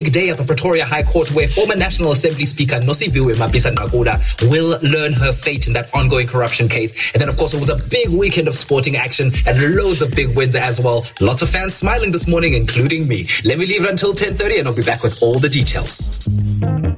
big day at the Pretoria High Court where former National Assembly Speaker Nosiviwe Mapisa-Nqakula will learn her fate in that ongoing corruption case. And then, of course, it was a big weekend of sporting action and loads of big wins as well. Lots of fans smiling this morning, including me. Let me leave it until 10:30 and I'll be back with all the details.